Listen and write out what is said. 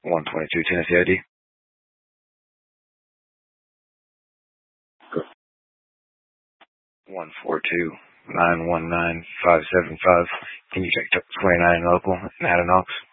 122 Tennessee ID. 142-919-575. Can you check 29 local and add an aux?